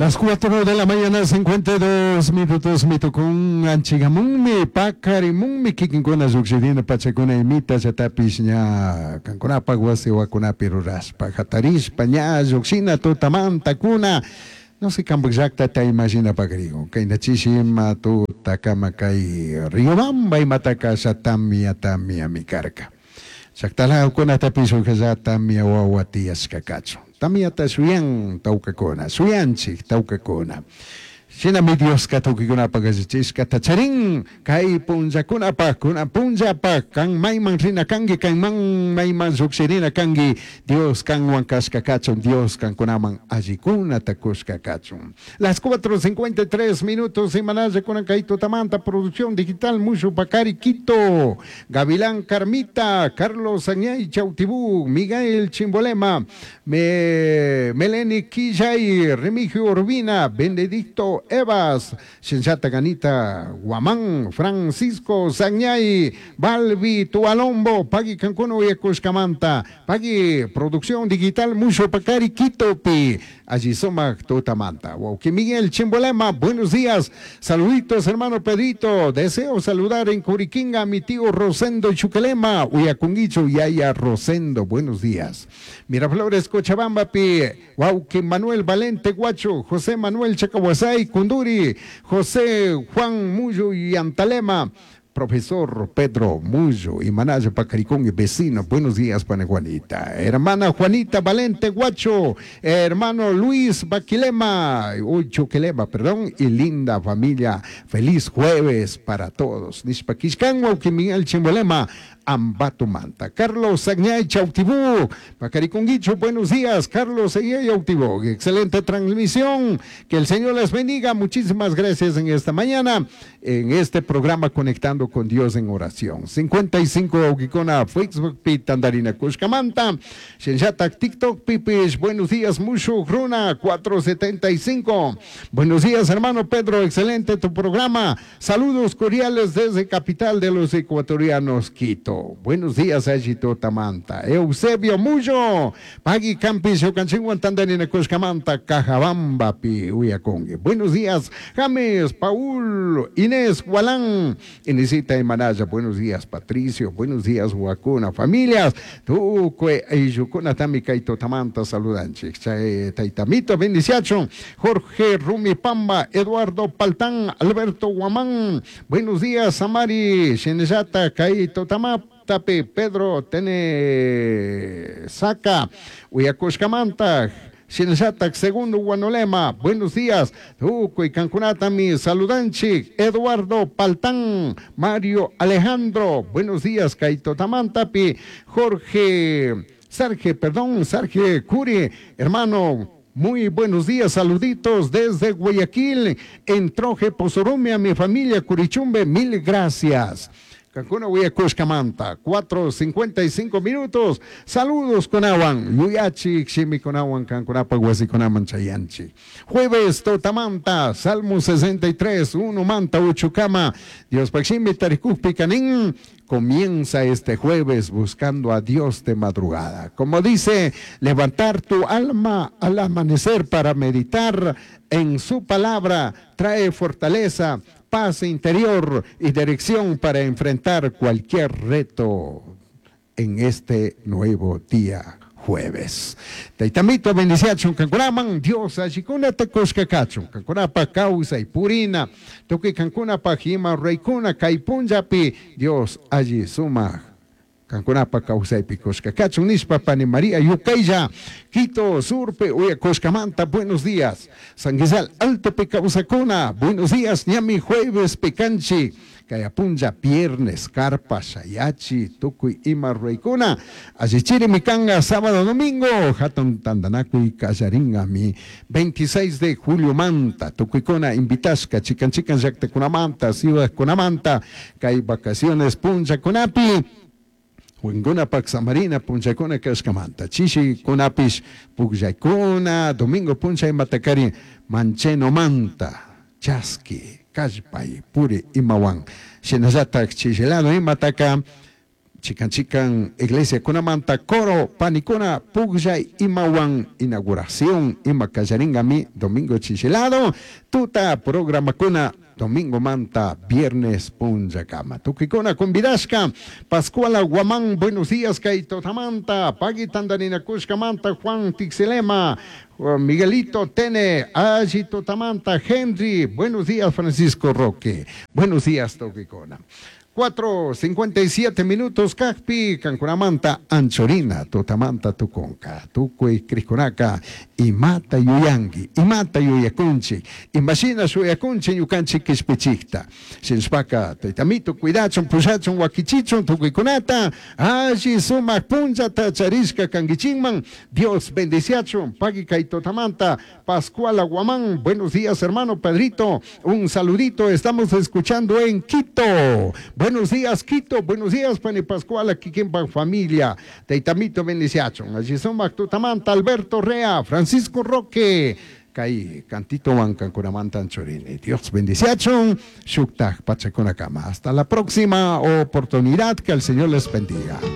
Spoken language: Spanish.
Las 4 de la mañana, 52 minutos, mi tukong anchigamung mi pakarimung mi kikinkuna sucedina pachakuna imita sa tapis niya kankuna pagwasi wakuna piruras paghatarish panya suksina to taman takuna. No sé cómo exacta te imagina pagrigo kay nachishim tu takama kay riobamba y mataka sa tamia mi karka. Saktala kuna tapiso kaza tamia wawatias kakacho. Tamia ta suyang taukakona, suyanchi taukakona. Sina mi Dios katukikuna pagasichis katacharing kay punja kuna punja pa kang may mang rina kangi kang may mang suksirina kangi Dios kang wangkas kakachon Dios kang kunamang ajikuna takus kakachon. Las 4:53 minutos semanales con Caito Tamanta producción digital Mushu Pacari Quito Gavilán Carmita Carlos Añay Chautibú Miguel Chimbolema Meleni Quillay Remigio Urbina Benedicto Evas, Sensata Ganita, Guamán, Francisco Zañay, Balbi, Tualombo, Pagui Cancuno y Cuscamanta, Pagui Producción Digital, Mucho Pacari, Quitopi, allí Somac Totamanta. Que Miguel Chimbolema, buenos días, saluditos hermano Pedrito, deseo saludar en Curiquinga a mi tío Rosendo Chuquelema, Uyacunguicho y Aya Rosendo, buenos días. Miraflores Cochabamba, que Manuel Valente Guacho, José Manuel Chacahuasay, Kunduri, José Juan Muyo y Antalema, profesor Pedro Muyo y Manaya Pacaricón y vecino, buenos días para Juanita, hermana Juanita Valente Guacho, hermano Luis Baquilema, Chuquelema, perdón, y linda familia, feliz jueves para todos. Nishpaquishkan, Miguel Chimbolema, Ambato Manta. Carlos Añay Chautibú, Pacariconguicho, buenos días, Carlos Añay Chautibú, excelente transmisión, que el Señor les bendiga, muchísimas gracias en esta mañana, en este programa Conectando con Dios en Oración. 55 Aukikona, Facebook, Pitandarina Cuscamanta, Shenshata TikTok, Pipish, buenos días, Mushu Gruna, 475, buenos días, hermano Pedro, excelente tu programa, saludos cordiales desde capital de los ecuatorianos, Quito. Buenos días, Agito Tamanta. Eusebio Muyo, Pagui Campis, Yocanchinguan Tandarina Cuscamanta, Cajabamba, Pi, Uyacongue. Buenos días, James, Paul, Inés, Gualán, Inesita y Manaya. Buenos días, Patricio. Buenos días, Huacuna, familias. Tú, Yucuna Tamika y Totamanta, saludanchi. Taitamito, bendición. Jorge Rumi Pamba, Eduardo Paltán, Alberto Guamán. Buenos días, Samari, Shenejata, Kai Totamapa. Tape, Pedro, Tene Saca, Uyacoscamanta, Shinsatak, segundo Guanolema, buenos días, Uco y Cancunatami, saludanchi, Eduardo Paltán, Mario Alejandro, buenos días, Caito Tamantapi, Sarge Curi, hermano. Muy buenos días, saluditos desde Guayaquil, en Troje, Pozorome, a mi familia Curichumbe, mil gracias. Cancuna Huayacuscamanta, 4:55 minutos. Saludos con Awan, Yuyachi, Ximi con Awan, Cancunapa, Huasi con Aman Chayanchi. Jueves, Totamanta, Salmo 63, 1 Manta, Uchucama, Dios Paximi, Taricuf Picanín. Comienza este jueves buscando a Dios de madrugada. Como dice, levantar tu alma al amanecer para meditar en su palabra trae fortaleza, paz interior y dirección para enfrentar cualquier reto en este nuevo día jueves. Taitamito bendición Cancuraman, Dios achicuna tacoscacacho, Cancunapa causa y purina, toque Cancunapa jima reicuna caipunjapi, Dios allí suma. Cancunapa causa y picoscacacho, Nispa Pani María, Yucaya, Quito, Surpe, Uyacoscamanta, buenos días. San Guizal, Alto Pecausacuna, buenos días, Ñami, jueves, Pecanchi. Cayapunja, viernes, Carpa, Shayachi, Tucuy, Ima, Reicuna, Azichiri, Micanga, sábado, domingo, Hatton, Tandanacu y Cayaringa, mi 26 de julio, Manta, Tucuicona, Invitasca, Chican, Yacte, Cunamanta, Ciudad, Cunamanta, Cay, vacaciones, Punja, Cunapi, Huinguna, Paxamarina, Punjacuna, Cascamanta, Chichi, Cunapish, Pugjaicuna, Domingo, Punja y Matacari, Mancheno, Manta, Chasqui, Cajpay, Puri, Imawan, Shenazata, Chichelano, Imataka, chican iglesia kunamanta coro panicona pugya imawan inauguración ima callaringami domingo chichilado tuta programa kuna domingo manta viernes punja cama tukikona convidashka Pascuala Guamán buenos días kaito tamanta pagitandanina kushka manta Juan Tixelema Miguelito Tene Agito Tamanta Henry buenos días Francisco Roque buenos días Tukikona 4:57 Cacpi, Cancunamanta, Anchorina, Totamanta, Tuconca, Tucui, Crisconaca, Imata Yuyangi, Imata Yuyacunchi, Imagina Suyacunchi, Yucanchi, Quispichicta, Sinspaca, Taitamito, Cuidachon, Pusachon, Wakichichon, Tuquiconata, Aji, Suma, Punja, Tacharisca, Canguichingman, Dios bendiciachon, Pagica y Totamanta, Pascuala Guamán, buenos días, hermano Pedrito, un saludito, estamos escuchando en Quito. Buenos días, Quito. Buenos días, Pani Pascual, aquí en familia. Teitamito Beniciachon. Allí son Mactutamanta, Alberto Rea, Francisco Roque. Caí, Cantito Bancan con Amanta Anchorini. Dios Beniciachon. Shuktak, Pachaconacama. Hasta la próxima oportunidad. Que el Señor les bendiga.